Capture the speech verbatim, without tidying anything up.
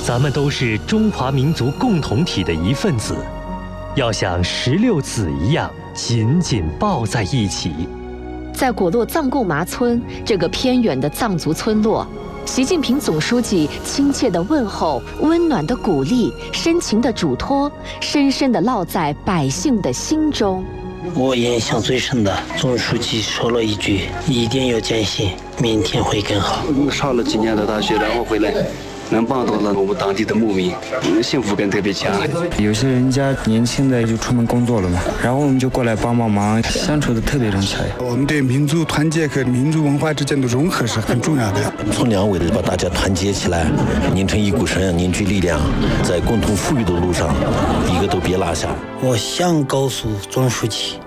咱们都是中华民族共同体的一份子，要像石榴籽一样紧紧抱在一起。 在果洛藏贡麻村这个偏远的藏族村落，习近平总书记亲切的问候、温暖的鼓励、深情的嘱托，深深地烙在百姓的心中。 我印象最深的，总书记说了一句：“一定要坚信，明天会更好。” 上了几年的大学，然后回来，能帮到了我们当地的牧民，幸福感特别强。 有些人家年轻的就出门工作了嘛，然后我们就过来帮帮忙，相处的特别融洽。 我们对民族团结和民族文化之间的融合是很重要的。 从良为了把大家团结起来，拧成一股绳，凝聚力量，在共同富裕的路上，一个都别落下。 我想告诉总书记，